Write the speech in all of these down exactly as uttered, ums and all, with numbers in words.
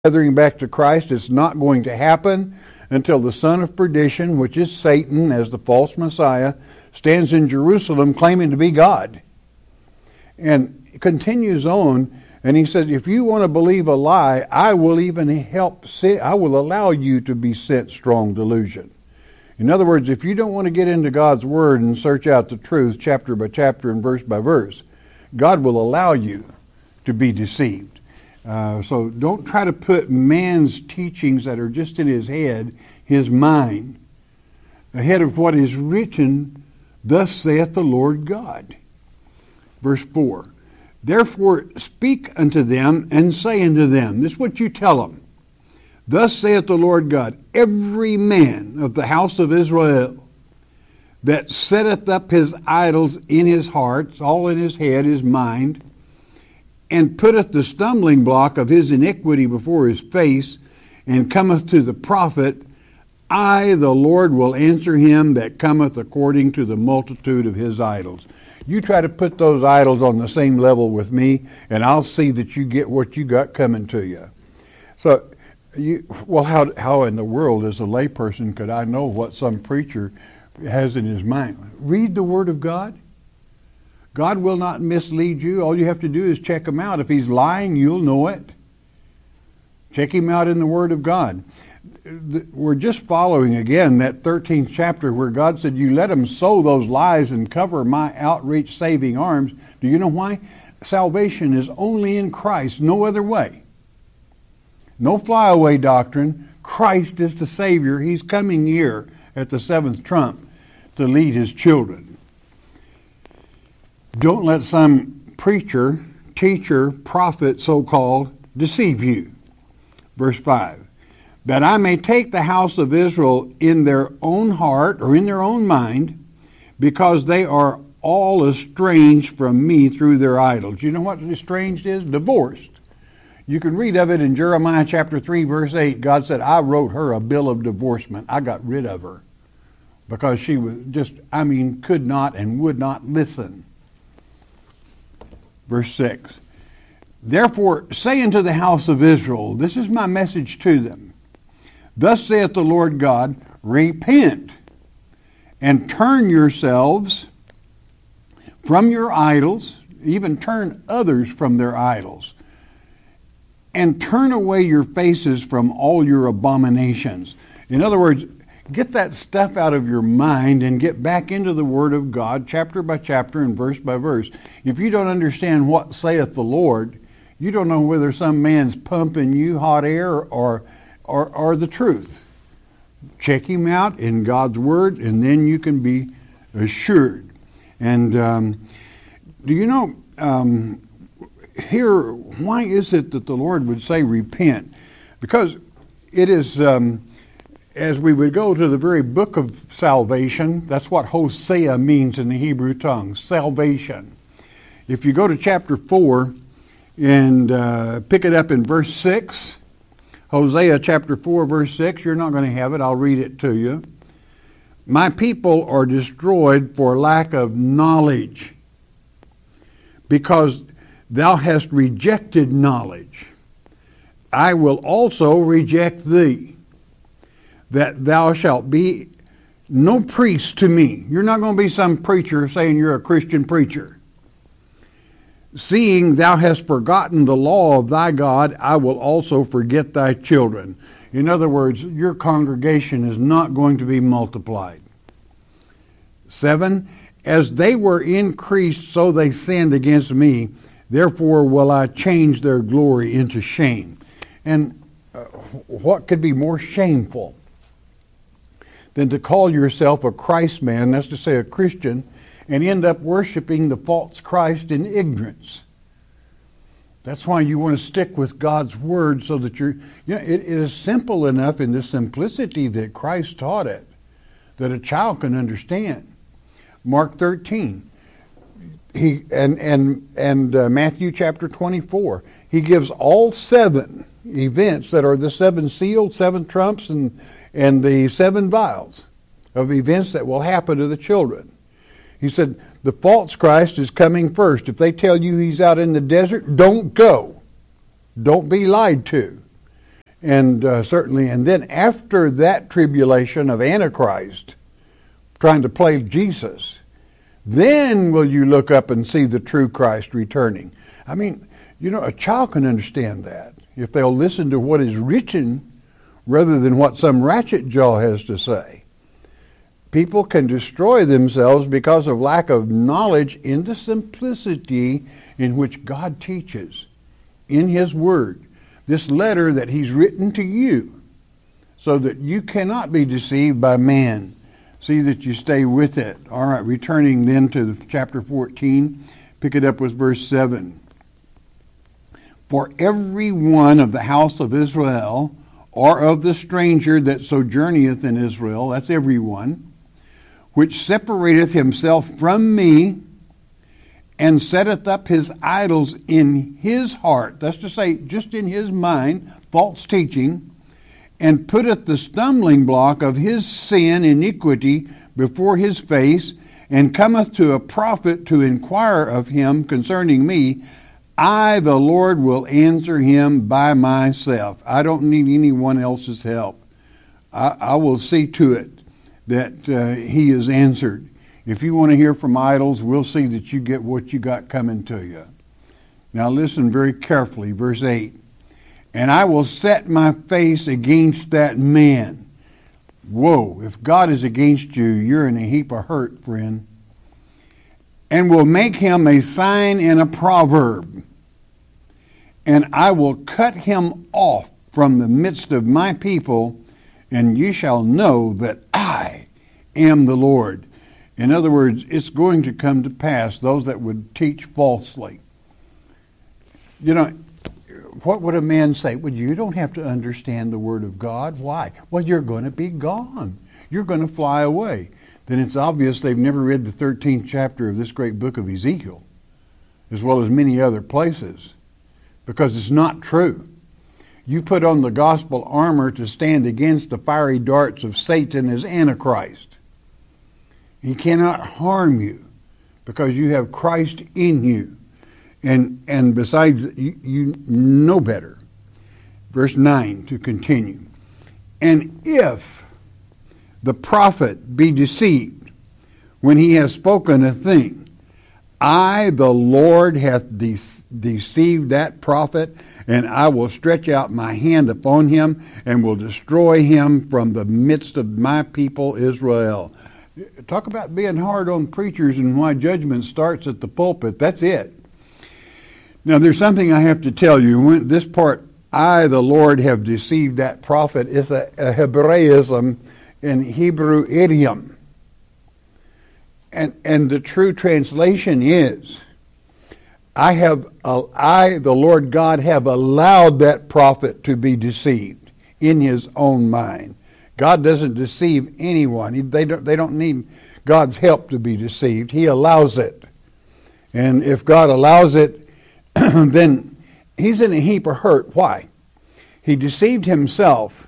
gathering back to Christ. It's not going to happen until the son of perdition, which is Satan as the false Messiah, stands in Jerusalem claiming to be God. And continues on, and he says, if you want to believe a lie, I will even help, I will allow you to be sent strong delusion. In other words, if you don't want to get into God's word and search out the truth chapter by chapter and verse by verse, God will allow you to be deceived. Uh, so don't try to put man's teachings that are just in his head, his mind, ahead of what is written, thus saith the Lord God. Verse four, therefore speak unto them and say unto them, this is what you tell them. Thus saith the Lord God, every man of the house of Israel that setteth up his idols in his heart, all in his head, his mind, and putteth the stumbling block of his iniquity before his face, and cometh to the prophet, I, the Lord, will answer him that cometh according to the multitude of his idols. You try to put those idols on the same level with me, and I'll see that you get what you got coming to you. So, you, well, how, how in the world, as a layperson, could I know what some preacher has in his mind? Read the Word of God. God will not mislead you. All you have to do is check him out. If he's lying, you'll know it. Check him out in the Word of God. We're just following, again, that thirteenth chapter where God said, you let them sow those lies and cover my outreach saving arms. Do you know why? Salvation is only in Christ, no other way. No flyaway doctrine. Christ is the Savior. He's coming here at the seventh trump to lead his children. Don't let some preacher, teacher, prophet, so-called, deceive you. Verse five, that I may take the house of Israel in their own heart or in their own mind, because they are all estranged from me through their idols. You know what estranged is? Divorced. You can read of it in Jeremiah chapter three, verse eight. God said, I wrote her a bill of divorcement. I got rid of her because she was just, I mean, could not and would not listen. Verse six, therefore say unto the house of Israel, this is my message to them. Thus saith the Lord God, repent and turn yourselves from your idols, even turn others from their idols, and turn away your faces from all your abominations. In other words, get that stuff out of your mind and get back into the Word of God, chapter by chapter and verse by verse. If you don't understand what saith the Lord, you don't know whether some man's pumping you hot air or, or, or the truth. Check him out in God's Word, and then you can be assured. And um, do you know, um, here, why is it that the Lord would say repent? Because it is... Um, As we would go to the very book of salvation, that's what Hosea means in the Hebrew tongue, salvation. If you go to chapter four and uh, pick it up in verse six, Hosea chapter four, verse six, you're not going to have it, I'll read it to you. My people are destroyed for lack of knowledge, because thou hast rejected knowledge. I will also reject thee, that thou shalt be no priest to me. You're not going to be some preacher saying you're a Christian preacher. Seeing thou hast forgotten the law of thy God, I will also forget thy children. In other words, your congregation is not going to be multiplied. Seven, as they were increased, so they sinned against me. Therefore will I change their glory into shame. And uh, what could be more shameful than to call yourself a Christ man, that's to say a Christian, and end up worshiping the false Christ in ignorance? That's why you want to stick with God's Word, so that you're, you know, it is simple enough in the simplicity that Christ taught it, that a child can understand. Mark thirteen, he and and and uh, Matthew chapter twenty-four, he gives all seven events that are the seven seals, seven trumps, and and the seven vials of events that will happen to the children. He said, the false Christ is coming first. If they tell you he's out in the desert, don't go. Don't be lied to. And uh, certainly, and then after that tribulation of Antichrist, trying to play Jesus, then will you look up and see the true Christ returning. I mean, you know, a child can understand that if they'll listen to what is written rather than what some ratchet jaw has to say. People can destroy themselves because of lack of knowledge in the simplicity in which God teaches in his word. This letter that he's written to you so that you cannot be deceived by man. See that you stay with it. All right, returning then to chapter fourteen, pick it up with verse seven. For every one of the house of Israel, or of the stranger that sojourneth in Israel, that's everyone, which separateth himself from me, and setteth up his idols in his heart, that's to say, just in his mind, false teaching, and putteth the stumbling block of his sin, iniquity, before his face, and cometh to a prophet to inquire of him concerning me, I, the Lord, will answer him by myself. I don't need anyone else's help. I, I will see to it that uh, he is answered. If you want to hear from idols, we'll see that you get what you got coming to you. Now listen very carefully, verse eight. And I will set my face against that man. Whoa, if God is against you, you're in a heap of hurt, friend. And will make him a sign and a proverb. And I will cut him off from the midst of my people, and ye shall know that I am the Lord. In other words, it's going to come to pass, those that would teach falsely. You know, what would a man say? Well, you don't have to understand the Word of God. Why? Well, you're going to be gone. You're going to fly away. Then it's obvious they've never read the thirteenth chapter of this great book of Ezekiel, as well as many other places, because it's not true. You put on the gospel armor to stand against the fiery darts of Satan as Antichrist. He cannot harm you because you have Christ in you. And and besides, you, you know better. Verse nine to continue. And if the prophet be deceived when he has spoken a thing, I, the Lord, hath de- deceived that prophet, and I will stretch out my hand upon him and will destroy him from the midst of my people Israel. Talk about being hard on preachers and why judgment starts at the pulpit. That's it. Now, there's something I have to tell you. When this part, I, the Lord, have deceived that prophet, is a, a Hebraism in Hebrew idiom. And, and the true translation is, I have, uh, I, the Lord God, have allowed that prophet to be deceived in his own mind. God doesn't deceive anyone. He, they, don't, they don't need God's help to be deceived. He allows it. And if God allows it, then he's in a heap of hurt. Why? He deceived himself.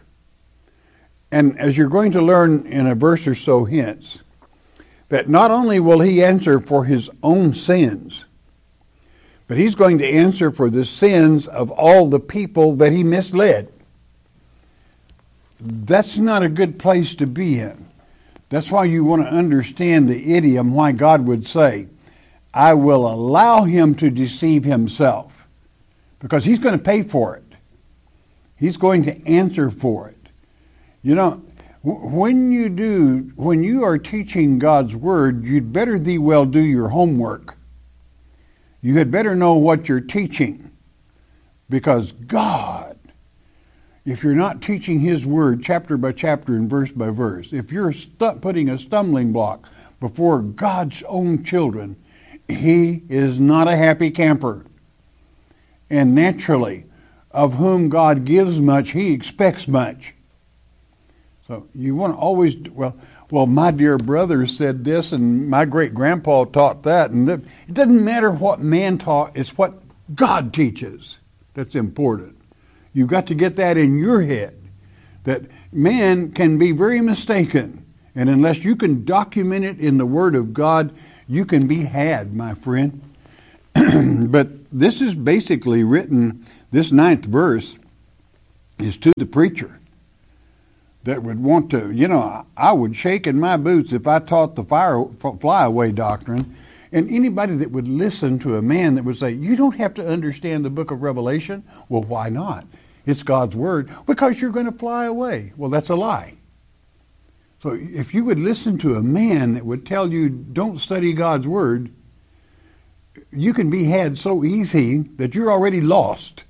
And as you're going to learn in a verse or so hence, that not only will he answer for his own sins, but he's going to answer for the sins of all the people that he misled. That's not a good place to be in. That's why you want to understand the idiom, why God would say, I will allow him to deceive himself, because he's going to pay for it. He's going to answer for it. You know, when you do, when you are teaching God's word, you'd better thee well do your homework. You had better know what you're teaching, because God, if you're not teaching his word chapter by chapter and verse by verse, if you're stu- putting a stumbling block before God's own children, he is not a happy camper. And naturally, of whom God gives much, he expects much. So you want to always, well, well, my dear brother said this, and my great-grandpa taught that. And it doesn't matter what man taught, it's what God teaches that's important. You've got to get that in your head, that man can be very mistaken. And unless you can document it in the Word of God, you can be had, my friend. But this is basically written, this ninth verse is to the preacher that would want to, you know, I would shake in my boots if I taught the fire, fly-away doctrine, and anybody that would listen to a man that would say, you don't have to understand the book of Revelation. Well, why not? It's God's word. Because you're going to fly away. Well, that's a lie. So if you would listen to a man that would tell you, don't study God's word, you can be had so easy that you're already lost.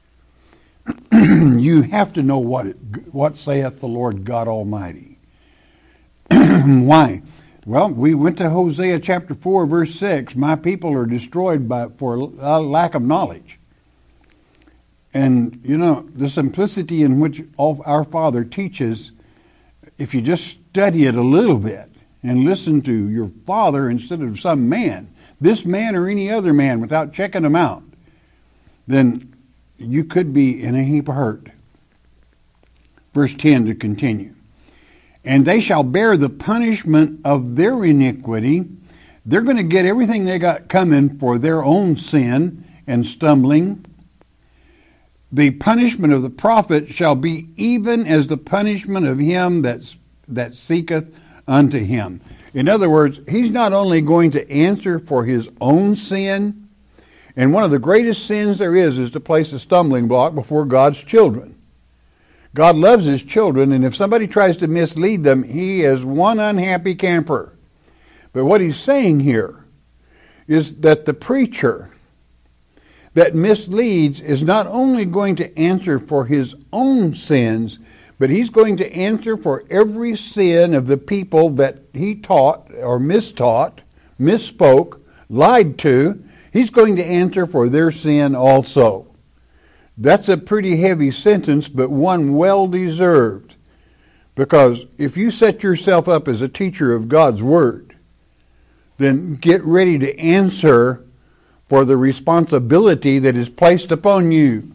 You have to know what it, what saith the Lord God Almighty. Why? Well, we went to Hosea chapter four, verse six. My people are destroyed by for lack of knowledge. And, you know, the simplicity in which our Father teaches, if you just study it a little bit and listen to your Father instead of some man, this man or any other man, without checking them out, then you could be in a heap of hurt. Verse ten to continue. And they shall bear the punishment of their iniquity. They're going to get everything they got coming for their own sin and stumbling. The punishment of the prophet shall be even as the punishment of him that, that seeketh unto him. In other words, he's not only going to answer for his own sin, and one of the greatest sins there is is to place a stumbling block before God's children. God loves his children, and if somebody tries to mislead them, he is one unhappy camper. But what he's saying here is that the preacher that misleads is not only going to answer for his own sins, but he's going to answer for every sin of the people that he taught or mistaught, misspoke, lied to. He's going to answer for their sin also. That's a pretty heavy sentence, but one well deserved. Because if you set yourself up as a teacher of God's word, then get ready to answer for the responsibility that is placed upon you.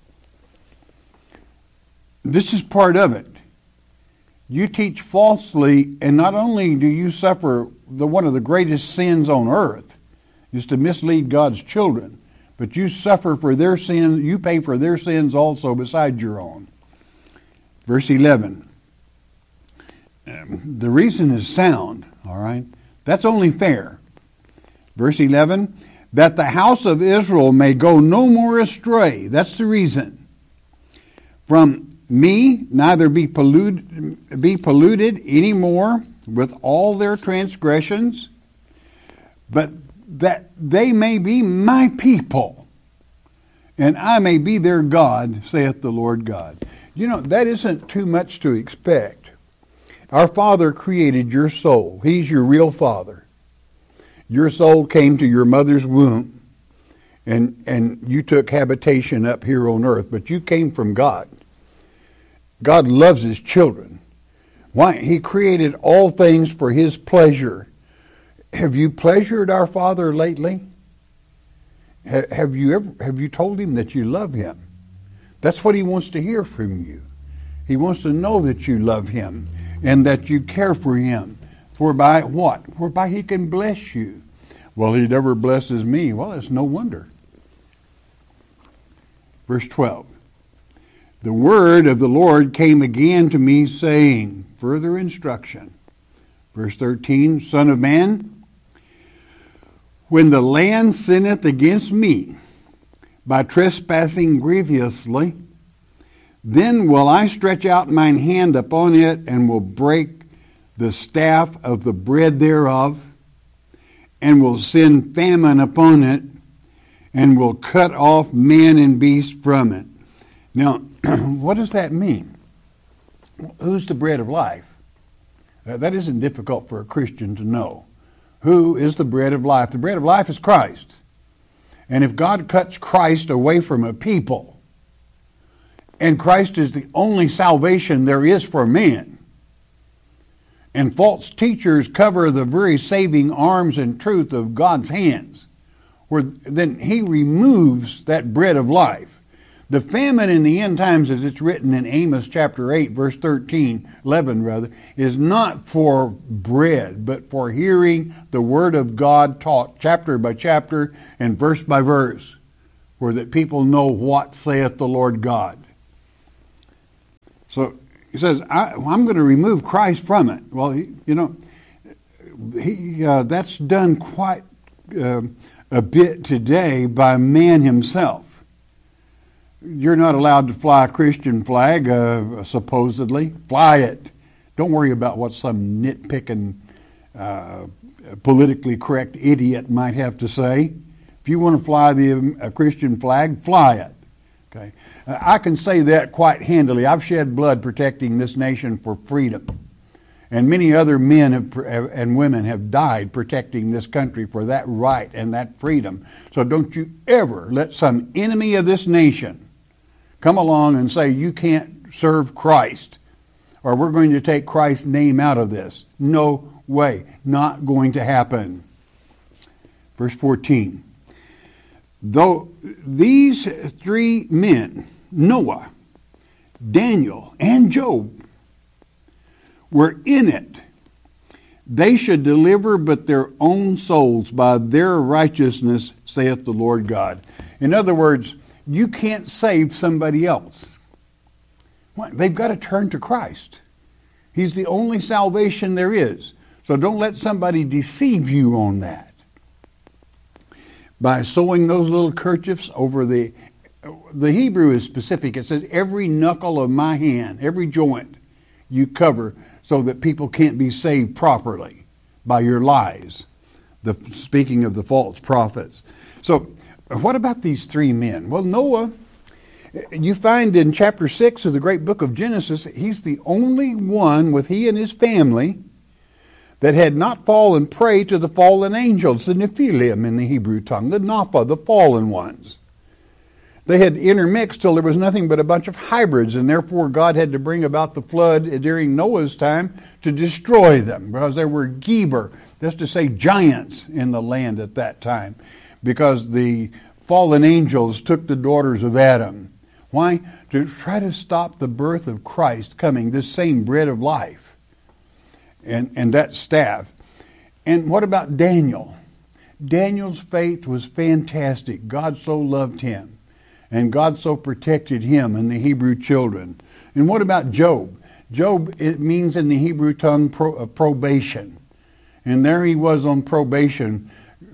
This is part of it. You teach falsely, and not only do you suffer the one of the greatest sins on earth, is to mislead God's children, but you suffer for their sins, you pay for their sins also besides your own. Verse eleven. Um, the reason is sound, all right? That's only fair. Verse eleven, that the house of Israel may go no more astray. That's the reason. From me, neither be polluted, be polluted any more with all their transgressions, but that they may be my people, and I may be their God, saith the Lord God. You know, that isn't too much to expect. Our Father created your soul. He's your real Father. Your soul came to your mother's womb, and, and you took habitation up here on earth, but you came from God. God loves his children. Why? He created all things for his pleasure. Have you pleasured our Father lately? Have you ever have you told him that you love him? That's what he wants to hear from you. He wants to know that you love him and that you care for him. Whereby what? Whereby he can bless you. Well, he never blesses me. Well, it's no wonder. Verse twelve. The word of the Lord came again to me, saying, further instruction. Verse thirteen, Son of man, when the land sinneth against me by trespassing grievously, then will I stretch out mine hand upon it, and will break the staff of the bread thereof, and will send famine upon it, and will cut off man and beast from it. Now, what does that mean? Who's the bread of life? Uh, that isn't difficult for a Christian to know. Who is the bread of life? The bread of life is Christ. And if God cuts Christ away from a people, and Christ is the only salvation there is for man, and false teachers cover the very saving arms and truth of God's hands, where then he removes that bread of life. The famine in the end times, as it's written in Amos chapter eight, verse thirteen, eleven rather, is not for bread, but for hearing the word of God taught chapter by chapter and verse by verse, where that people know what saith the Lord God. So he says, I, well, I'm going to remove Christ from it. Well, he, you know, he uh, that's done quite uh, a bit today by man himself. You're not allowed to fly a Christian flag, uh, supposedly. Fly it. Don't worry about what some nitpicking, uh, politically correct idiot might have to say. If you want to fly the a Christian flag, fly it. Okay, uh, I can say that quite handily. I've shed blood protecting this nation for freedom, and many other men have, and women have died protecting this country for that right and that freedom. So don't you ever let some enemy of this nation come along and say you can't serve Christ, or we're going to take Christ's name out of this. No way. Not going to happen. Verse fourteen. Though these three men, Noah, Daniel, and Job, were in it, they should deliver but their own souls by their righteousness, saith the Lord God. In other words, you can't save somebody else. They've got to turn to Christ. He's the only salvation there is. So don't let somebody deceive you on that. By sewing those little kerchiefs over the, the Hebrew is specific. It says every knuckle of my hand, every joint you cover so that people can't be saved properly by your lies. The, speaking of the false prophets. So what about these three men? Well, Noah, you find in chapter six of the great book of Genesis, he's the only one with he and his family that had not fallen prey to the fallen angels, the Nephilim in the Hebrew tongue, the Napha, the fallen ones. They had intermixed till there was nothing but a bunch of hybrids, and therefore God had to bring about the flood during Noah's time to destroy them, because there were Geber, that's to say giants in the land at that time, because the fallen angels took the daughters of Adam. Why? To try to stop the birth of Christ coming, this same bread of life, and, and that staff. And what about Daniel? Daniel's faith was fantastic. God so loved him, and God so protected him and the Hebrew children. And what about Job? Job, it means in the Hebrew tongue pro, uh, probation. And there he was on probation,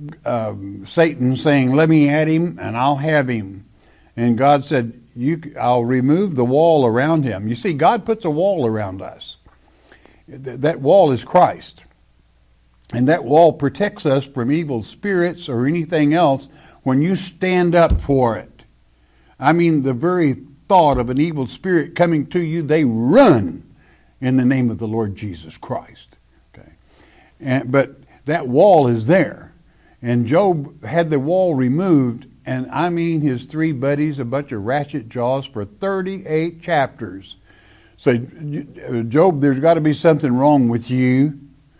Um, Satan saying, let me at him and I'll have him. And God said, you, I'll remove the wall around him. You see, God puts a wall around us. Th- that wall is Christ. And that wall protects us from evil spirits or anything else when you stand up for it. I mean, the very thought of an evil spirit coming to you, they run in the name of the Lord Jesus Christ. Okay, and, but that wall is there. And Job had the wall removed, and I mean his three buddies, a bunch of ratchet jaws for thirty-eight chapters. So, Job, there's got to be something wrong with you,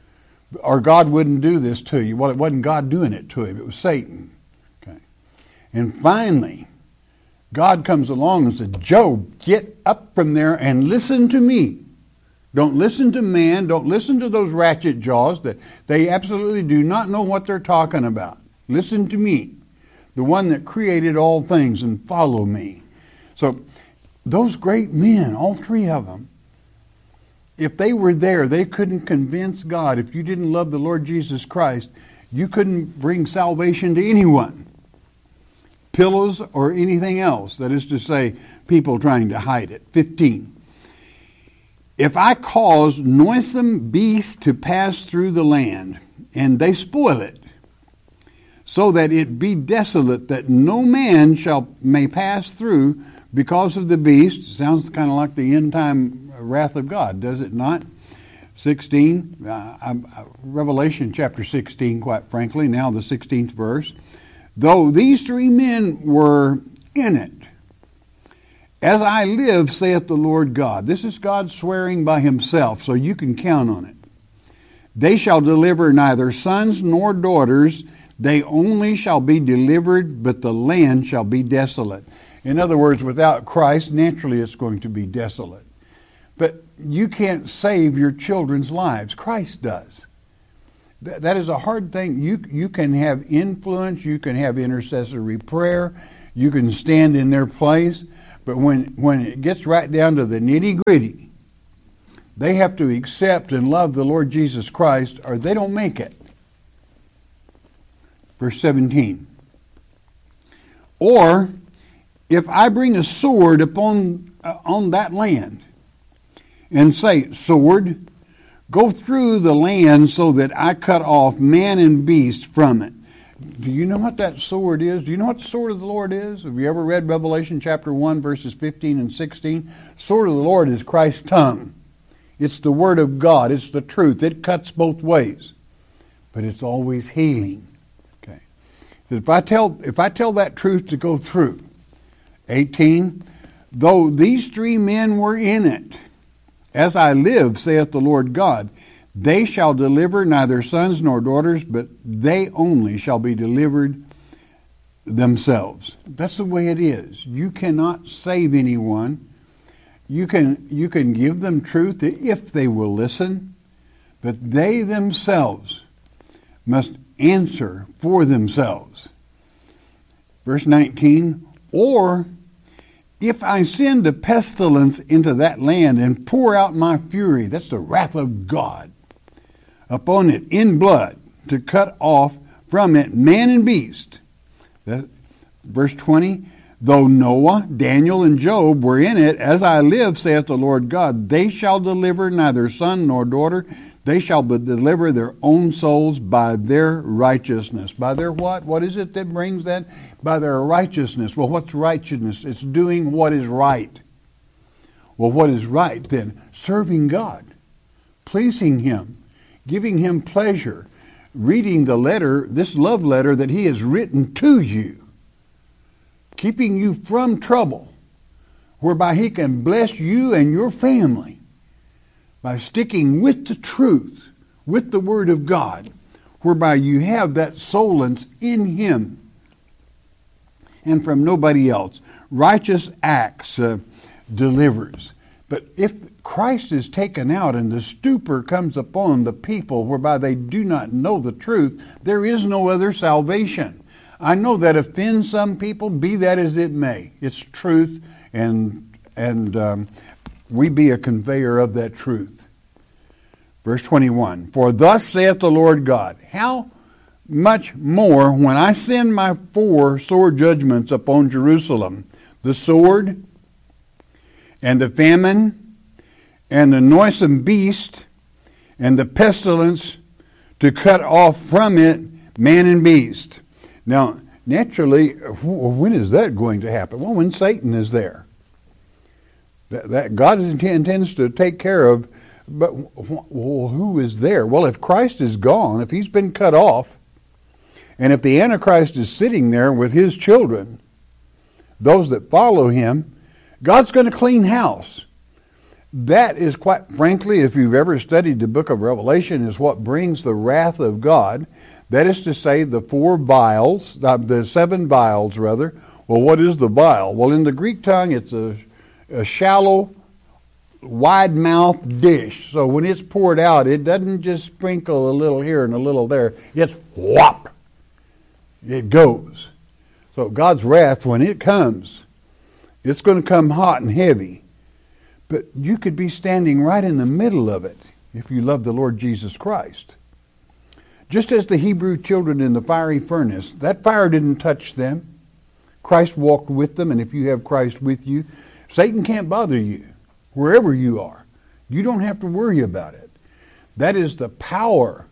or God wouldn't do this to you. Well, it wasn't God doing it to him. It was Satan. Okay. And finally, God comes along and said, Job, get up from there and listen to me. Don't listen to man. Don't listen to those ratchet jaws that they absolutely do not know what they're talking about. Listen to me, the one that created all things, and follow me. So those great men, all three of them, if they were there, they couldn't convince God. If you didn't love the Lord Jesus Christ, you couldn't bring salvation to anyone. Pillows or anything else. That is to say, people trying to hide it. fifteen. If I cause noisome beasts to pass through the land, and they spoil it, so that it be desolate, that no man shall may pass through because of the beast. Sounds kind of like the end time wrath of God, does it not? sixteen, uh, uh, Revelation chapter sixteen, quite frankly, now the sixteenth verse. Though these three men were in it, as I live, saith the Lord God. This is God swearing by himself, so you can count on it. They shall deliver neither sons nor daughters. They only shall be delivered, but the land shall be desolate. In other words, without Christ, naturally it's going to be desolate. But you can't save your children's lives. Christ does. Th- that is a hard thing. You, you can have influence. You can have intercessory prayer. You can stand in their place. But when, when it gets right down to the nitty-gritty, they have to accept and love the Lord Jesus Christ or they don't make it. Verse seventeen. Or if I bring a sword upon uh, on that land and say, sword, go through the land so that I cut off man and beast from it. Do you know what that sword is? Do you know what the sword of the Lord is? Have you ever read Revelation chapter one, verses fifteen and sixteen? The sword of the Lord is Christ's tongue. It's the word of God. It's the truth. It cuts both ways. But it's always healing. Okay. If I tell, if I tell that truth to go through, eighteen, though these three men were in it, as I live, saith the Lord God, they shall deliver neither sons nor daughters, but they only shall be delivered themselves. That's the way it is. You cannot save anyone. You can, you can give them truth if they will listen, but they themselves must answer for themselves. Verse nineteen, or if I send a pestilence into that land and pour out my fury, that's the wrath of God, upon it in blood, to cut off from it man and beast. That, verse twenty, though Noah, Daniel, and Job were in it, as I live, saith the Lord God, they shall deliver neither son nor daughter. They shall deliver their own souls by their righteousness. By their what? What is it that brings that? By their righteousness. Well, what's righteousness? It's doing what is right. Well, what is right then? Serving God, pleasing Him, giving Him pleasure, reading the letter, this love letter that He has written to you, keeping you from trouble, whereby He can bless you and your family by sticking with the truth, with the Word of God, whereby you have that solence in Him and from nobody else. Righteous acts uh, delivers. But if Christ is taken out and the stupor comes upon the people whereby they do not know the truth, there is no other salvation. I know that offends some people, be that as it may. It's truth, and and um, we be a conveyor of that truth. Verse twenty-one, for thus saith the Lord God, how much more when I send my four sore judgments upon Jerusalem, the sword, and the famine, and the noisome beast, and the pestilence, to cut off from it man and beast. Now, naturally, when is that going to happen? Well, when Satan is there. That, that God intends to take care of, but well, who is there? Well, if Christ is gone, if He's been cut off, and if the Antichrist is sitting there with his children, those that follow him, God's going to clean house. That is, quite frankly, if you've ever studied the book of Revelation, is what brings the wrath of God. That is to say, the four vials, the seven vials, rather. Well, what is the vial? Well, in the Greek tongue, it's a, a shallow, wide-mouthed dish. So when it's poured out, it doesn't just sprinkle a little here and a little there. It's whop. It goes. So God's wrath, when it comes, it's going to come hot and heavy. But you could be standing right in the middle of it if you love the Lord Jesus Christ. Just as the Hebrew children in the fiery furnace, that fire didn't touch them. Christ walked with them, and if you have Christ with you, Satan can't bother you wherever you are. You don't have to worry about it. That is the power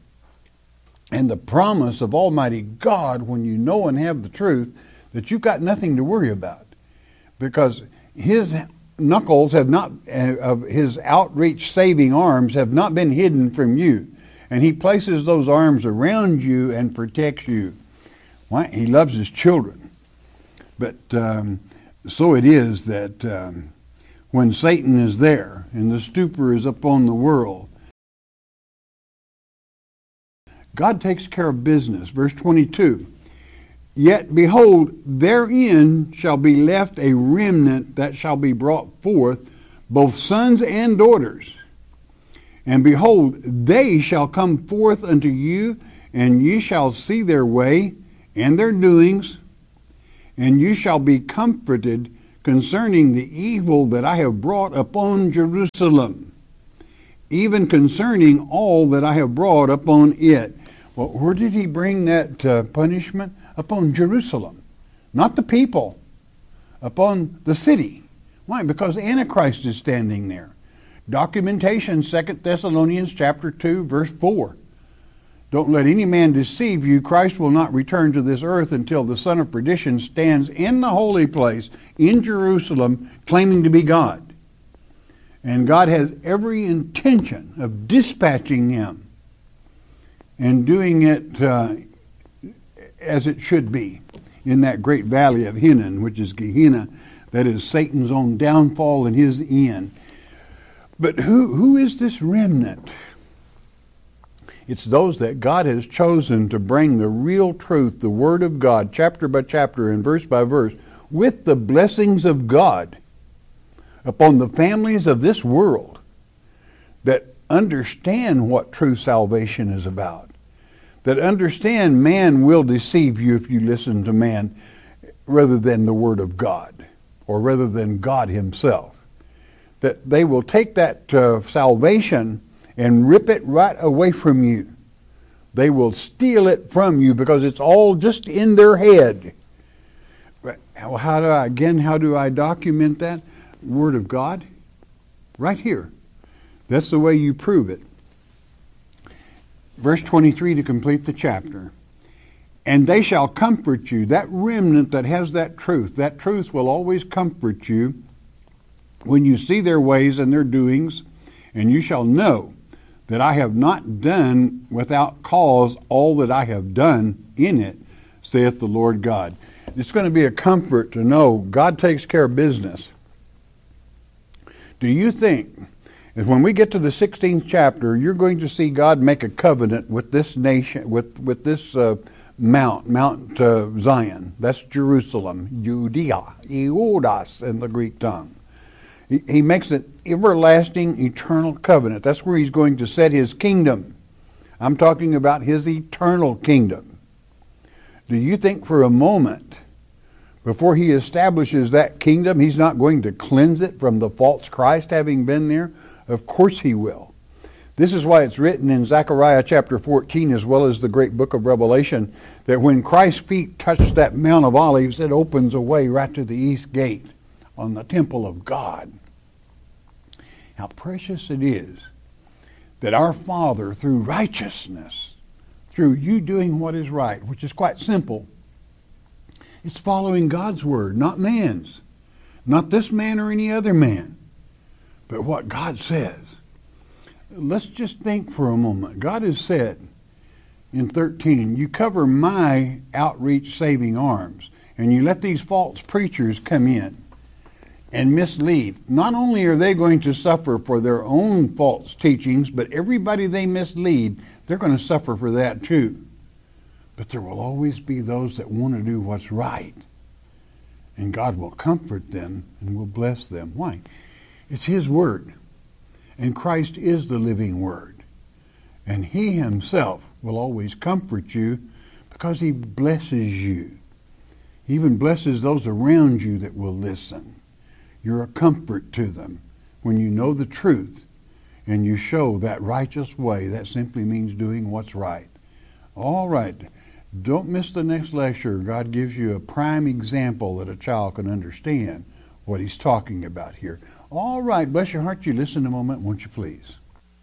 and the promise of Almighty God when you know and have the truth, that you've got nothing to worry about. Because His knuckles have not, uh, of His outreach saving arms have not been hidden from you. And He places those arms around you and protects you. Why? He loves His children. But um, so it is that um, when Satan is there and the stupor is upon the world, God takes care of business. Verse twenty-two, yet behold, therein shall be left a remnant that shall be brought forth, both sons and daughters. And behold, they shall come forth unto you, and ye shall see their way and their doings, and you shall be comforted concerning the evil that I have brought upon Jerusalem, even concerning all that I have brought upon it. Well, where did he bring that uh, punishment? Upon Jerusalem. Not the people. Upon the city. Why? Because Antichrist is standing there. Documentation, Second Thessalonians chapter two, verse four. Don't let any man deceive you. Christ will not return to this earth until the son of perdition stands in the holy place in Jerusalem claiming to be God. And God has every intention of dispatching him and doing it uh, as it should be in that great valley of Hinnom, which is Gehenna, that is Satan's own downfall and his end. But who who is this remnant? It's those that God has chosen to bring the real truth, the Word of God, chapter by chapter and verse by verse, with the blessings of God upon the families of this world that understand what true salvation is about, that understand man will deceive you if you listen to man rather than the Word of God, or rather than God himself, that they will take that uh, salvation and rip it right away from you. They will steal it from you because it's all just in their head. How do I, again, how do I document that? Word of God? Right here. That's the way you prove it. Verse twenty-three to complete the chapter. And they shall comfort you. That remnant that has that truth, that truth will always comfort you when you see their ways and their doings, and you shall know that I have not done without cause all that I have done in it, saith the Lord God. It's going to be a comfort to know God takes care of business. Do you think that when we get to the sixteenth chapter, you're going to see God make a covenant with this nation, with, with this uh, mount, Mount uh, Zion? That's Jerusalem, Judea, Iudas in the Greek tongue. He makes an everlasting, eternal covenant. That's where he's going to set his kingdom. I'm talking about his eternal kingdom. Do you think for a moment, before he establishes that kingdom, he's not going to cleanse it from the false Christ having been there? Of course he will. This is why it's written in Zechariah chapter fourteen, as well as the great book of Revelation, that when Christ's feet touch that Mount of Olives, it opens a way right to the east gate on the temple of God. How precious it is that our Father, through righteousness, through you doing what is right, which is quite simple, it's following God's word, not man's. Not this man or any other man, but what God says. Let's just think for a moment. God has said in thirteen, you cover my outreach saving arms, and you let these false preachers come in and mislead. Not only are they going to suffer for their own false teachings, but everybody they mislead, they're going to suffer for that too. But there will always be those that want to do what's right. And God will comfort them and will bless them. Why? It's his word. And Christ is the living word. And he himself will always comfort you because he blesses you. He even blesses those around you that will listen. You're a comfort to them when you know the truth and you show that righteous way. That simply means doing what's right. All right. Don't miss the next lecture. God gives you a prime example that a child can understand what he's talking about here. All right. Bless your heart. You listen a moment, won't you please?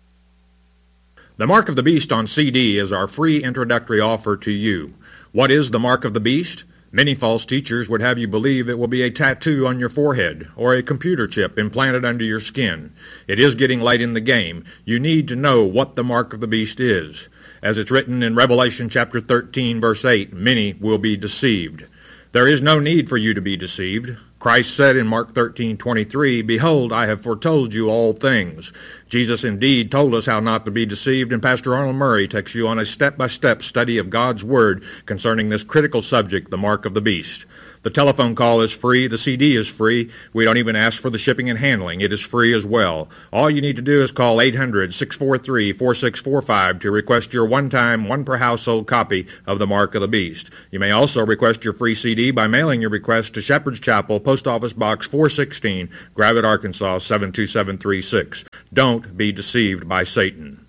The Mark of the Beast on C D is our free introductory offer to you. What is the Mark of the Beast? Many false teachers would have you believe it will be a tattoo on your forehead or a computer chip implanted under your skin. It is getting late in the game. You need to know what the mark of the beast is. As it's written in Revelation chapter thirteen, verse eight, many will be deceived. There is no need for you to be deceived. Christ said in Mark thirteen twenty-three, "Behold, I have foretold you all things." Jesus indeed told us how not to be deceived, and Pastor Arnold Murray takes you on a step-by-step study of God's Word concerning this critical subject, the mark of the beast. The telephone call is free. The C D is free. We don't even ask for the shipping and handling. It is free as well. All you need to do is call eight hundred, six four three, four six four five to request your one-time, one-per-household copy of The Mark of the Beast. You may also request your free C D by mailing your request to Shepherd's Chapel, Post Office Box four sixteen, Gravette, Arkansas seven two seven three six. Don't be deceived by Satan.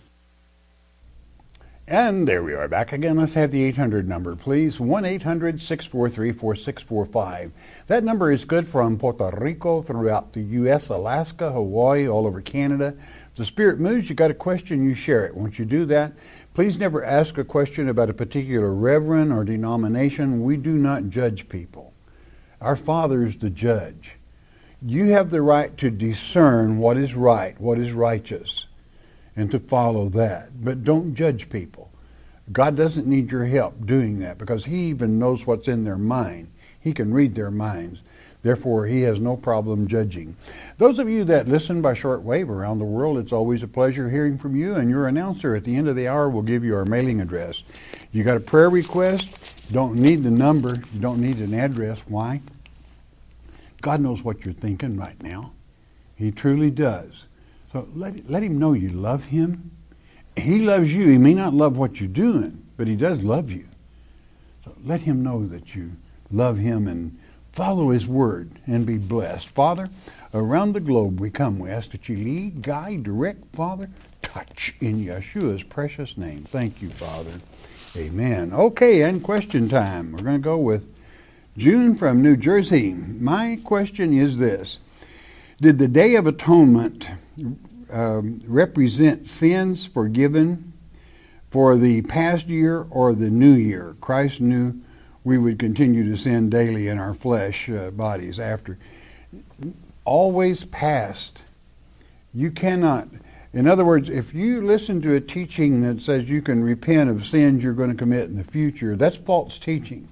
And there we are back again. Let's have the eight hundred number, please. one eight hundred, six four three, four six four five. That number is good from Puerto Rico, throughout the U S, Alaska, Hawaii, all over Canada. If the Spirit moves, you got a question, you share it. Once you do that, please never ask a question about a particular reverend or denomination. We do not judge people. Our Father is the judge. You have the right to discern what is right, what is righteous, and to follow that. But don't judge people. God doesn't need your help doing that, because he even knows what's in their mind. He can read their minds. Therefore, he has no problem judging. Those of you that listen by shortwave around the world, it's always a pleasure hearing from you, and your announcer at the end of the hour will give you our mailing address. You got a prayer request? Don't need the number. You don't need an address. Why? God knows what you're thinking right now. He truly does. So let, let him know you love him. He loves you. He may not love what you're doing, but he does love you. So let him know that you love him and follow his word and be blessed. Father, around the globe we come. We ask that you lead, guide, direct, Father, touch in Yeshua's precious name. Thank you, Father. Amen. Okay, and question time. We're going to go with June from New Jersey. My question is this. Did the Day of Atonement um, represent sins forgiven for the past year or the new year? Christ knew we would continue to sin daily in our flesh uh, bodies after. Always past. You cannot. In other words, if you listen to a teaching that says you can repent of sins you're going to commit in the future, that's false teaching.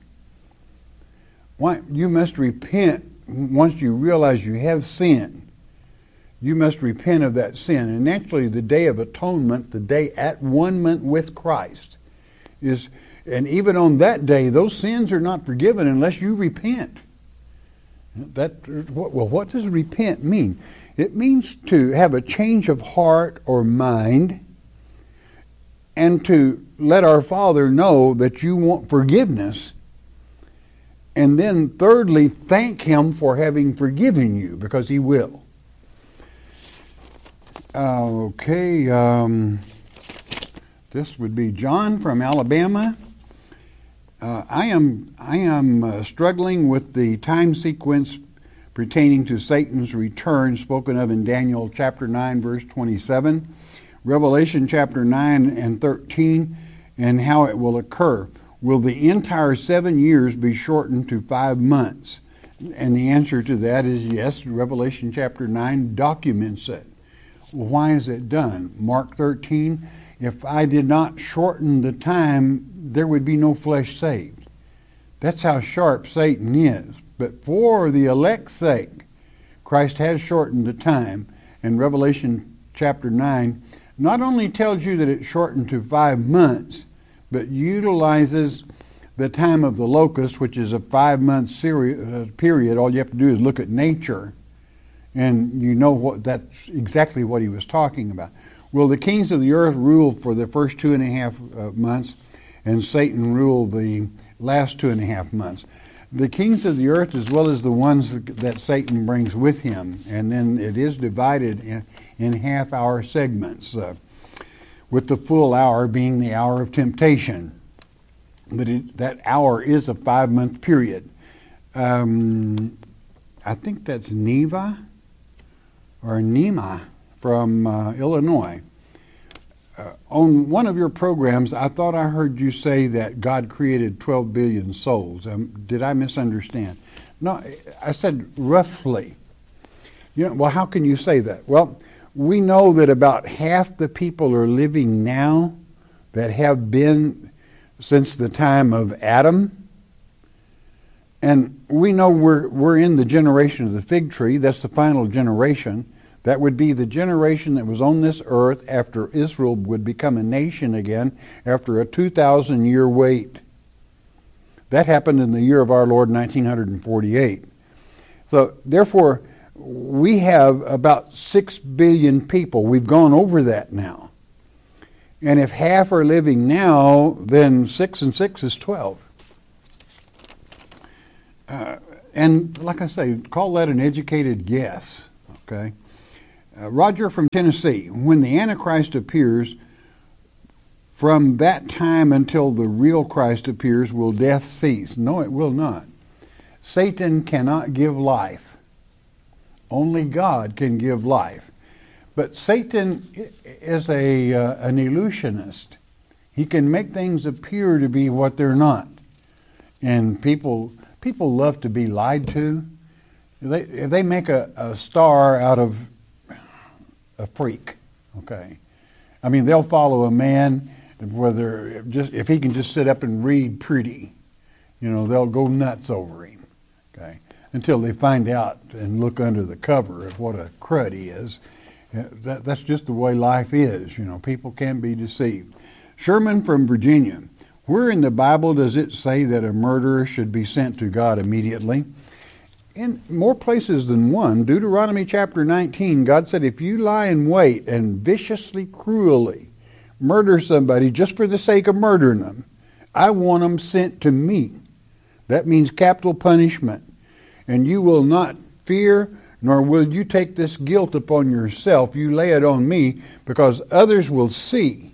Why? You must repent once you realize you have sinned. You must repent of that sin. And actually, the Day of Atonement, the day at one-ment with Christ, is, and even on that day, those sins are not forgiven unless you repent. That, well, what does repent mean? It means to have a change of heart or mind, and to let our Father know that you want forgiveness. And then thirdly, thank him for having forgiven you, because he will. Uh, okay, um, this would be John from Alabama. Uh, I am I am uh, struggling with the time sequence pertaining to Satan's return spoken of in Daniel chapter nine, verse twenty-seven, Revelation chapter nine and thirteen, and how it will occur. Will the entire seven years be shortened to five months? And the answer to that is yes. Revelation chapter nine documents it. Well, why is it done? Mark thirteen, if I did not shorten the time, there would be no flesh saved. That's how sharp Satan is. But for the elect's sake, Christ has shortened the time. And Revelation chapter nine not only tells you that it's shortened to five months, but utilizes the time of the locust, which is a five-month seri- uh, period. All you have to do is look at nature, and you know what that's exactly what he was talking about. Will the kings of the earth rule for the first two and a half uh, months, and Satan rule the last two and a half months? The kings of the earth, as well as the ones that Satan brings with him, and then it is divided in, in half-hour segments, uh, with the full hour being the hour of temptation. But it, that hour is a five-month period. Um, I think that's Neva or Nema from uh, Illinois. Uh, on one of your programs, I thought I heard you say that God created twelve billion souls. Um, did I misunderstand? No, I said roughly. You know, well, how can you say that? Well, we know that about half the people are living now that have been since the time of Adam. And we know we're, we're in the generation of the fig tree. That's the final generation. That would be the generation that was on this earth after Israel would become a nation again after a two thousand year wait. That happened in the year of our Lord, nineteen forty-eight. So therefore, we have about six billion people. We've gone over that now. And if half are living now, then six and six is twelve. Uh, and like I say, call that an educated guess. Okay. Uh, Roger from Tennessee, when the Antichrist appears, from that time until the real Christ appears, will death cease? No, it will not. Satan cannot give life. Only God can give life. But Satan is a uh, an illusionist. He can make things appear to be what they're not. And people people love to be lied to. They, if they make a, a star out of a freak, okay. I mean, they'll follow a man, whether just if he can just sit up and read pretty, you know, they'll go nuts over him, okay, until they find out and look under the cover of what a crud he is. That, that's just the way life is, you know. People can be deceived. Sherman from Virginia, where in the Bible does it say that a murderer should be sent to God immediately? In more places than one. Deuteronomy chapter nineteen, God said, if you lie in wait and viciously, cruelly murder somebody just for the sake of murdering them, I want them sent to me. That means capital punishment. And you will not fear, nor will you take this guilt upon yourself. You lay it on me, because others will see.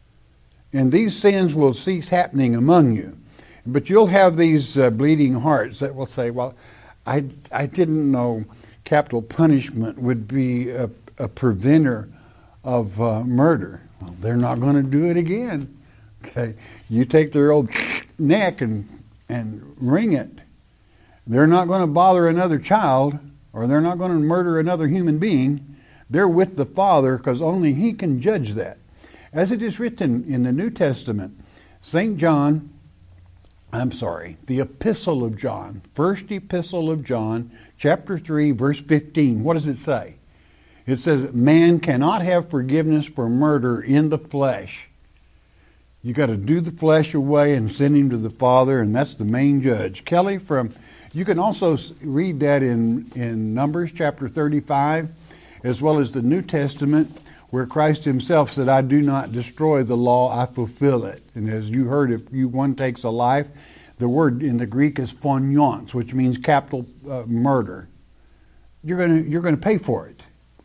And these sins will cease happening among you. But you'll have these uh, bleeding hearts that will say, well, I, I didn't know capital punishment would be a, a preventer of uh, murder. Well, they're not going to do it again. Okay, you take their old neck and and wring it. They're not going to bother another child, or they're not going to murder another human being. They're with the Father, because only He can judge that. As it is written in the New Testament, Saint John. I'm sorry, the Epistle of John, First Epistle of John, chapter three, verse fifteen. What does it say? It says, man cannot have forgiveness for murder in the flesh. You got to do the flesh away and send him to the Father, and that's the main judge. Kelly from, you can also read that in, in Numbers chapter thirty-five, as well as the New Testament, where Christ himself said, I do not destroy the law, I fulfill it. And as you heard, if you one takes a life, the word in the Greek is phonions, which means capital uh, murder. You're going to you're going to pay for it.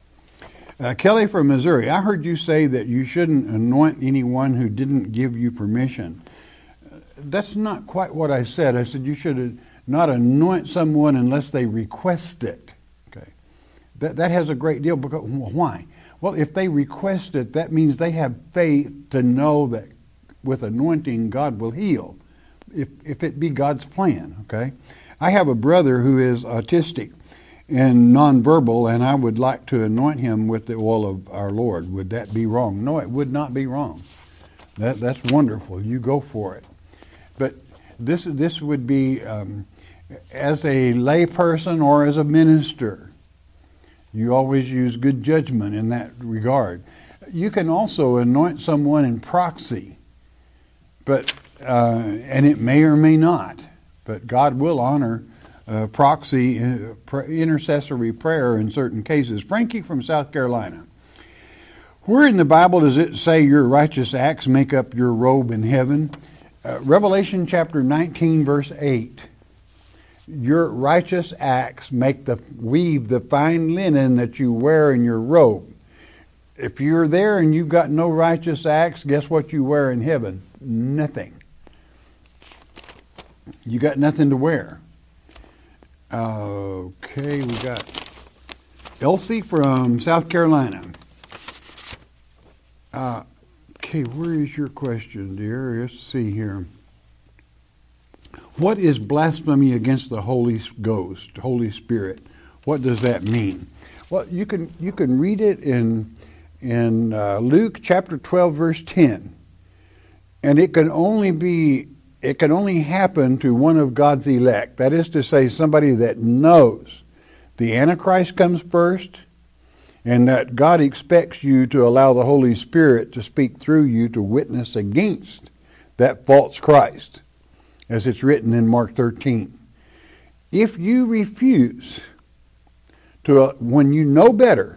Uh, Kelly from Missouri, I heard you say that you shouldn't anoint anyone who didn't give you permission. Uh, that's not quite what I said. I said you should not anoint someone unless they request it. Okay, that that has a great deal. Because why? Well, if they request it, that means they have faith to know that with anointing, God will heal, if if it be God's plan, okay? I have a brother who is autistic and nonverbal, and I would like to anoint him with the oil of our Lord. Would that be wrong? No, it would not be wrong. That That's wonderful. You go for it. But this, this would be um, as a lay person or as a minister. You always use good judgment in that regard. You can also anoint someone in proxy, but uh, and it may or may not, but God will honor uh, proxy uh, pr- intercessory prayer in certain cases. Frankie from South Carolina. Where in the Bible does it say your righteous acts make up your robe in heaven? Uh, Revelation chapter nineteen, verse eight. Your righteous acts make the weave the fine linen that you wear in your robe. If you're there and you've got no righteous acts, guess what you wear in heaven? Nothing. You got nothing to wear. Uh, okay, we got Elsie from South Carolina. Uh, okay, where is your question, dear? Let's see here. What is blasphemy against the Holy Ghost, Holy Spirit? What does that mean? Well, you can you can read it in in uh, Luke chapter twelve, verse ten, and it can only be it can only happen to one of God's elect. That is to say, somebody that knows the Antichrist comes first, and that God expects you to allow the Holy Spirit to speak through you to witness against that false Christ. as it's written in Mark thirteen. If you refuse to, uh, when you know better,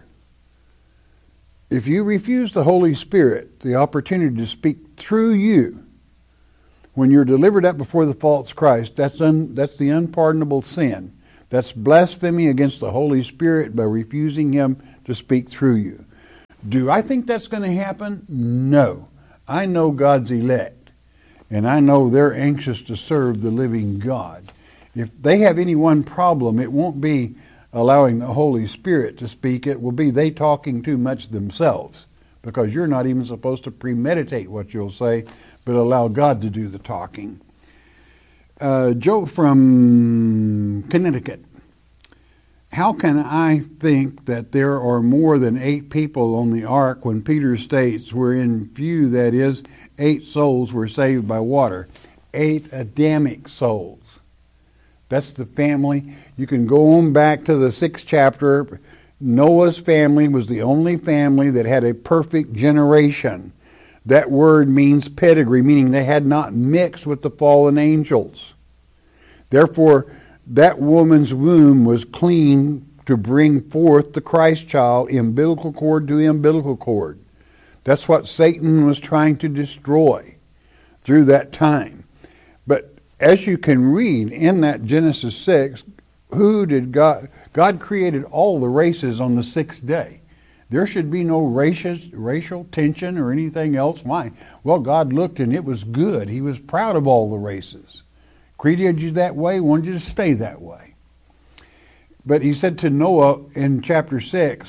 if you refuse the Holy Spirit the opportunity to speak through you when you're delivered up before the false Christ, that's un, that's the unpardonable sin. That's blasphemy against the Holy Spirit by refusing him to speak through you. Do I think that's going to happen? No. I know God's elect, and I know they're anxious to serve the living God. If they have any one problem, it won't be allowing the Holy Spirit to speak. It will be they talking too much themselves, because you're not even supposed to premeditate what you'll say, but allow God to do the talking. Uh, Joe from Connecticut. How can I think that there are more than eight people on the ark when Peter states wherein few, that is, eight souls were saved by water? Eight Adamic souls. That's the family. You can go on back to the sixth chapter. Noah's family was the only family that had a perfect generation. That word means pedigree, meaning they had not mixed with the fallen angels. Therefore, that woman's womb was clean to bring forth the Christ child, umbilical cord to umbilical cord. That's what Satan was trying to destroy through that time. But as you can read in that Genesis six, who did God, God created all the races on the sixth day. There should be no racial, racial tension or anything else. Why? Well, God looked and it was good. He was proud of all the races. Created you that way, wanted you to stay that way. But he said to Noah in chapter six,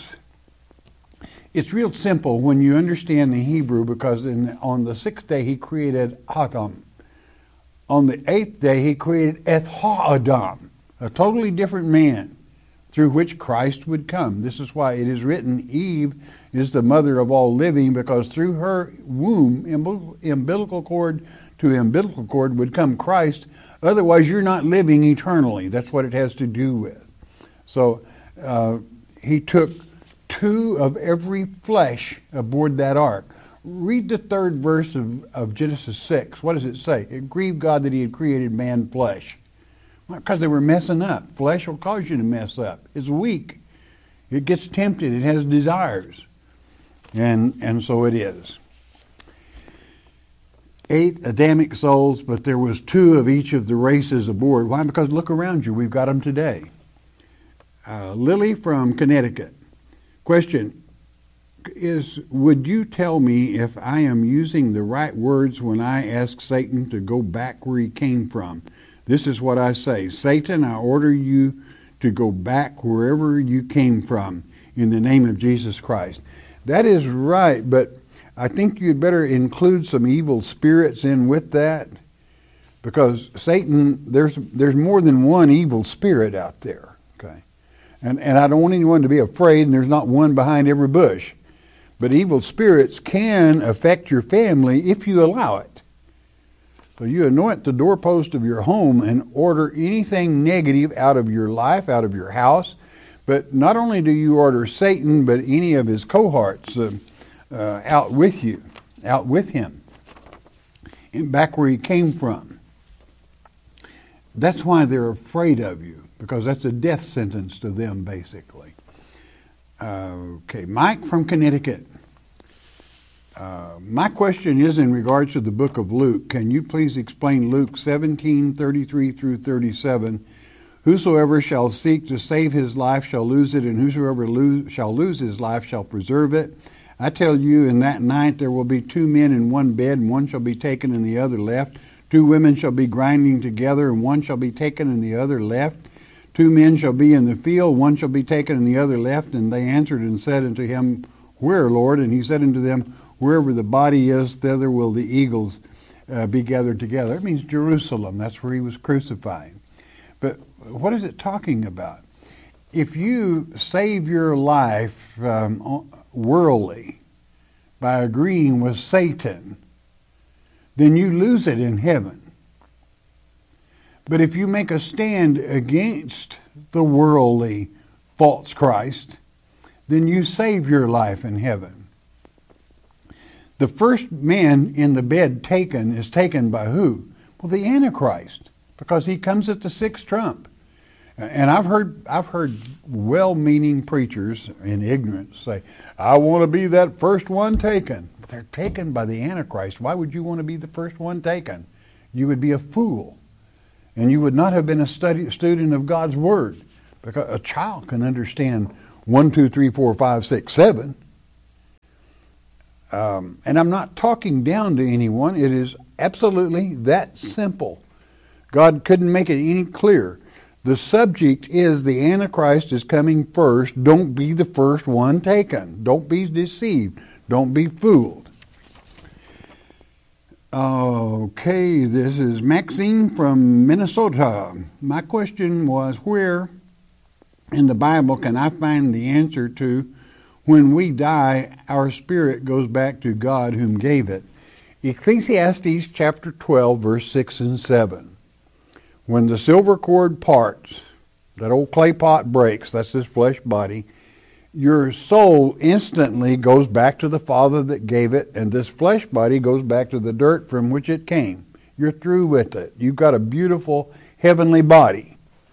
it's real simple when you understand the Hebrew, because in, on the sixth day he created Adam. On the eighth day he created Eth Ha-Adam, a totally different man through which Christ would come. This is why it is written, Eve is the mother of all living, because through her womb, umbilical cord to umbilical cord, would come Christ. Otherwise, you're not living eternally. That's what it has to do with. So uh, he took two of every flesh aboard that ark. Read the third verse of, of Genesis six. What does it say? It grieved God that he had created man flesh. Because they were messing up. Flesh will cause you to mess up. It's weak. It gets tempted. It has desires. And, and so it is. Eight Adamic souls, but there was two of each of the races aboard. Why? Because look around you. We've got them today. Uh, Lily from Connecticut. Question is, would you tell me if I am using the right words when I ask Satan to go back where he came from? This is what I say. Satan, I order you to go back wherever you came from in the name of Jesus Christ. That is right, but I think you'd better include some evil spirits in with that, because Satan, there's there's more than one evil spirit out there, okay? And and I don't want anyone to be afraid, and there's not one behind every bush. But evil spirits can affect your family if you allow it. So you anoint the doorpost of your home and order anything negative out of your life, out of your house. But not only do you order Satan, but any of his cohorts uh, uh, out with you, out with him, and back where he came from. That's why they're afraid of you, because that's a death sentence to them, basically. Uh, okay, Mike from Connecticut. Uh, my question is in regards to the book of Luke. Can you please explain Luke seventeen, thirty-three through thirty-seven? Whosoever shall seek to save his life shall lose it, and whosoever lose, shall lose his life shall preserve it. I tell you, in that night there will be two men in one bed, and one shall be taken and the other left. Two women shall be grinding together, and one shall be taken and the other left. Two men shall be in the field, one shall be taken and the other left. And they answered and said unto him, Where, Lord? And he said unto them, Wherever the body is, thither will the eagles uh, be gathered together. It means Jerusalem. That's where he was crucified. But what is it talking about? If you save your life um, worldly by agreeing with Satan, then you lose it in heaven. But if you make a stand against the worldly false Christ, then you save your life in heaven. The first man in the bed taken is taken by who? Well, Well, the Antichrist, because he comes at the sixth trump. And I've heard I've heard well-meaning preachers in ignorance say, I want to be that first one taken. But they're taken by the Antichrist. Why would you want to be the first one taken? You would be a fool. And you would not have been a study, student of God's Word. Because a child can understand one, two, three, four, five, six, seven. Um, and I'm not talking down to anyone. It is absolutely that simple. God couldn't make it any clearer. The subject is the Antichrist is coming first. Don't be the first one taken. Don't be deceived. Don't be fooled. Okay, this is Maxine from Minnesota. My question was, where in the Bible can I find the answer to when we die, our spirit goes back to God whom gave it? Ecclesiastes chapter twelve, verse six and seven. When the silver cord parts, that old clay pot breaks, that's this flesh body, your soul instantly goes back to the Father that gave it, and this flesh body goes back to the dirt from which it came. You're through with it. You've got a beautiful heavenly body.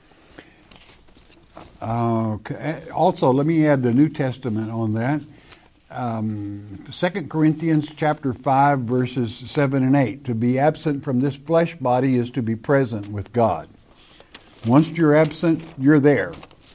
Okay. Also, let me add the New Testament on that. Um, Second Corinthians chapter five, verses seven and eight. To be absent from this flesh body is to be present with God. Once you're absent, you're there.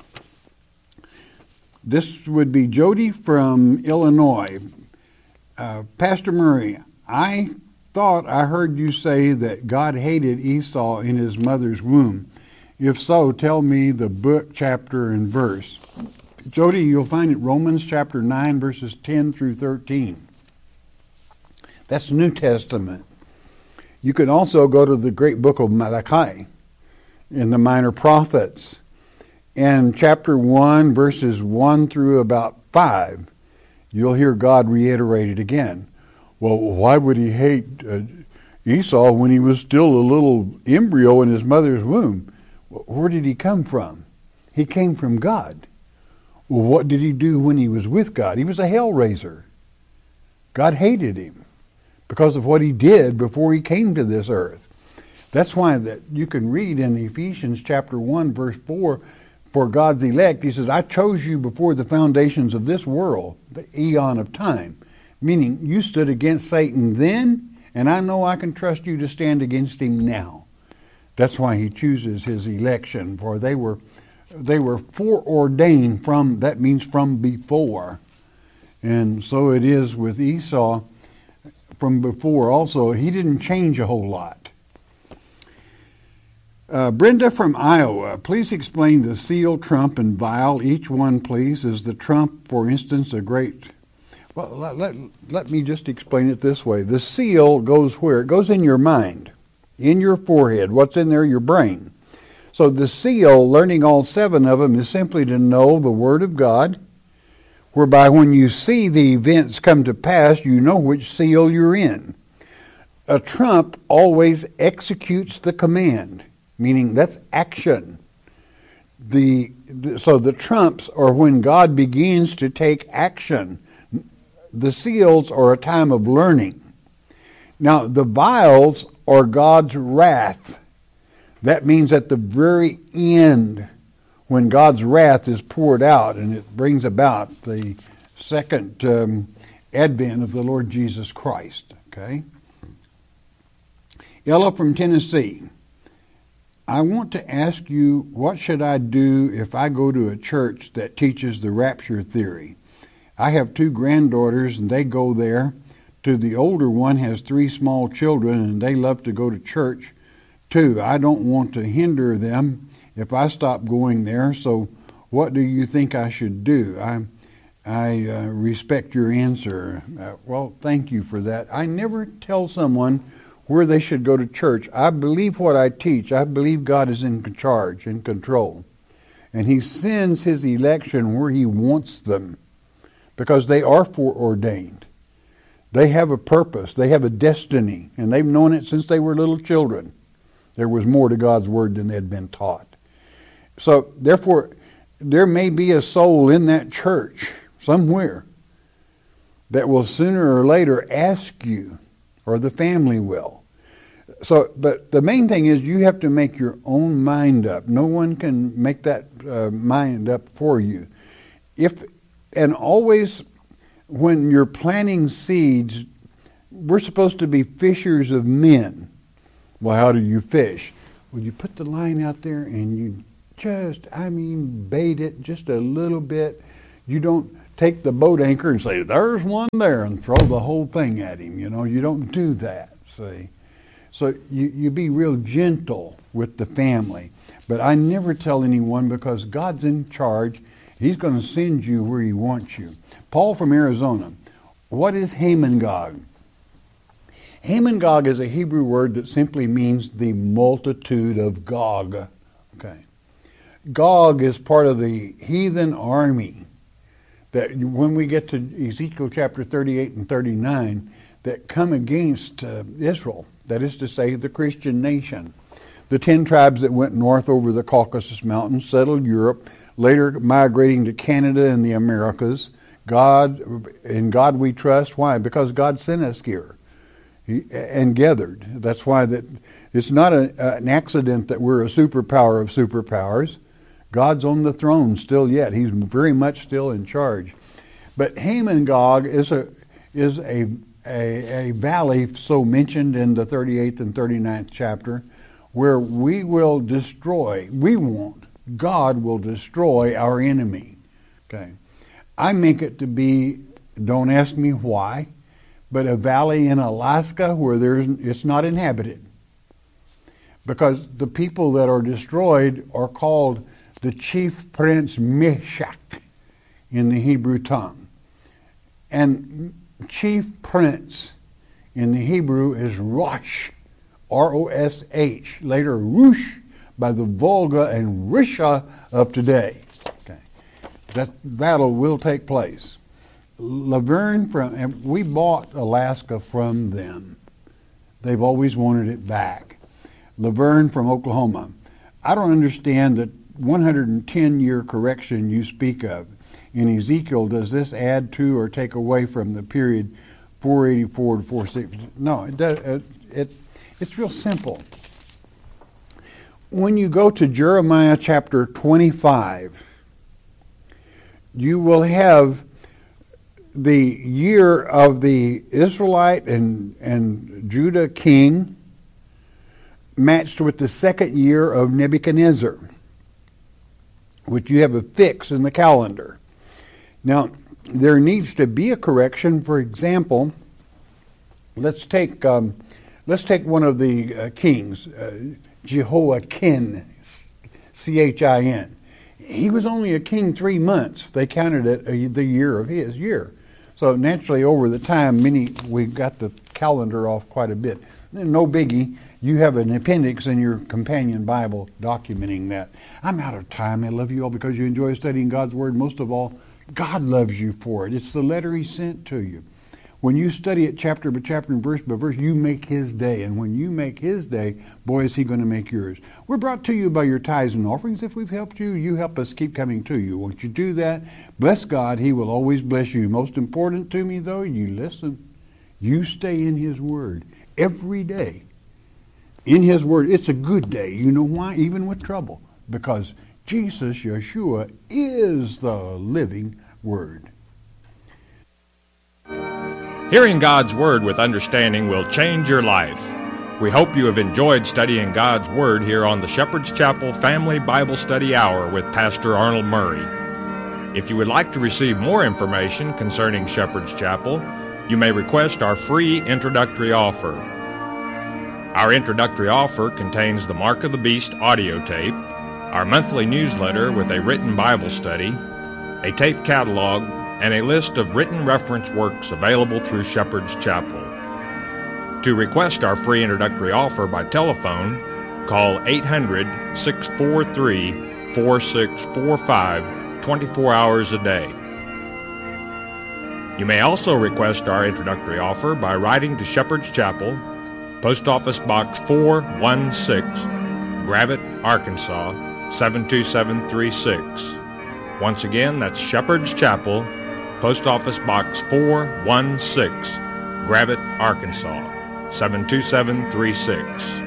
This would be Jody from Illinois. Uh, Pastor Murray, I thought I heard you say that God hated Esau in his mother's womb. If so, tell me the book, chapter, and verse. Jody, you'll find it Romans chapter nine, verses ten through thirteen. That's the New Testament. You can also go to the great book of Malachi in the Minor Prophets. And chapter one, verses one through about five, you'll hear God reiterate it again. Well, why would he hate uh, Esau when he was still a little embryo in his mother's womb? Where did he come from? He came from God. Well, what did he do when he was with God? He was a hellraiser. God hated him because of what he did before he came to this earth. That's why that you can read in Ephesians chapter one, verse four, for God's elect, he says, I chose you before the foundations of this world, the eon of time. Meaning you stood against Satan then, and I know I can trust you to stand against him now. That's why he chooses his election, for they were they were foreordained from, that means from before. And so it is with Esau from before also. He didn't change a whole lot. Uh, Brenda from Iowa, please explain the seal, trump, and vial. Each one, please. Is the trump, for instance, a great... Well, let, let, let me just explain it this way. The seal goes where? It goes in your mind, in your forehead. What's in there? Your brain. So the seal, learning all seven of them, is simply to know the Word of God, whereby when you see the events come to pass, you know which seal you're in. A trump always executes the command, meaning that's action. The, the so the trumps are when God begins to take action. The seals are a time of learning. Now, the vials are God's wrath. That means at the very end, when God's wrath is poured out, and it brings about the second um, advent of the Lord Jesus Christ. Okay? Ella from Tennessee, I want to ask you, what should I do if I go to a church that teaches the rapture theory? I have two granddaughters, and they go there. To the older one has three small children, and they love to go to church too. I don't want to hinder them if I stop going there, so what do you think I should do? I, I uh, respect your answer. Uh, well, thank you for that. I never tell someone where they should go to church. I believe what I teach. I believe God is in charge, in control. And he sends his election where he wants them, because they are foreordained. They have a purpose. They have a destiny, and they've known it since they were little children. There was more to God's word than they had been taught. So, therefore, there may be a soul in that church somewhere that will sooner or later ask you, or the family will, so, but the main thing is you have to make your own mind up. No one can make that uh, mind up for you. If and always, when you're planting seeds, we're supposed to be fishers of men. Well, how do you fish? Well, you put the line out there and you just, I mean, bait it just a little bit. You don't take the boat anchor and say, there's one there, and throw the whole thing at him. You know, you don't do that, see. So you, you be real gentle with the family. But I never tell anyone, because God's in charge. He's going to send you where he wants you. Paul from Arizona. What is Hamon-Gog? Hamon-Gog is a Hebrew word that simply means the multitude of Gog. Okay. Gog is part of the heathen army that when we get to Ezekiel chapter thirty-eight and thirty-nine, that come against uh, Israel, that is to say the Christian nation. The ten tribes that went north over the Caucasus Mountains, settled Europe, later migrating to Canada and the Americas. God, in God we trust. Why? Because God sent us here he, and gathered. That's why that it's not a, an accident that we're a superpower of superpowers. God's on the throne still yet. He's very much still in charge. But Hamon-Gog is a is a, a a valley so mentioned in the thirty-eighth and thirty-ninth chapter, where we will destroy, we won't, God will destroy our enemy. Okay. I make it to be, don't ask me why, but a valley in Alaska where there's it's not inhabited. Because the people that are destroyed are called the chief prince Meshach in the Hebrew tongue. And chief prince in the Hebrew is Rosh, R O S H, later Rush by the Volga and Russia of today. Okay. That battle will take place. Laverne, from, and we bought Alaska from them. They've always wanted it back. Laverne from Oklahoma. I don't understand that one hundred ten year correction you speak of in Ezekiel. Does this add to or take away from the period four eighty-four to four sixty? No, it does. It, it it's real simple. When you go to Jeremiah chapter twenty-five, you will have the year of the Israelite and, and Judah king matched with the second year of Nebuchadnezzar, which you have a fix in the calendar. Now, there needs to be a correction. For example, let's take um, let's take one of the uh, kings, uh, Jehoiakim, C H I N. He was only a king three months. They counted it a, the year of his year. So naturally, over the time, many we got the calendar off quite a bit. No biggie. You have an appendix in your companion Bible documenting that. I'm out of time. I love you all because you enjoy studying God's Word. Most of all, God loves you for it. It's the letter He sent to you. When you study it chapter by chapter and verse by verse, you make His day. And when you make His day, boy, is He going to make yours. We're brought to you by your tithes and offerings. If we've helped you, you help us keep coming to you. Won't you do that? Bless God. He will always bless you. Most important to me, though, you listen. You stay in His Word every day. In His Word. It's a good day. You know why? Even with trouble. Because Jesus, Yeshua, is the living Word. Hearing God's Word with understanding will change your life. We hope you have enjoyed studying God's Word here on the Shepherd's Chapel Family Bible Study Hour with Pastor Arnold Murray. If you would like to receive more information concerning Shepherd's Chapel, you may request our free introductory offer. Our introductory offer contains the Mark of the Beast audio tape, our monthly newsletter with a written Bible study, a tape catalog, and a list of written reference works available through Shepherd's Chapel. To request our free introductory offer by telephone, call eight hundred, six four three, four six four five twenty-four hours a day. You may also request our introductory offer by writing to Shepherd's Chapel, Post Office Box four one six, Gravette, Arkansas, seven two seven three six. Once again, that's Shepherd's Chapel, Post Office Box four one six, Gravette, Arkansas, seven two seven three six.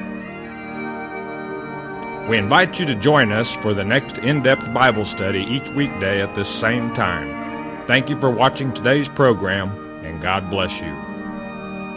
We invite you to join us for the next in-depth Bible study each weekday at this same time. Thank you for watching today's program, and God bless you.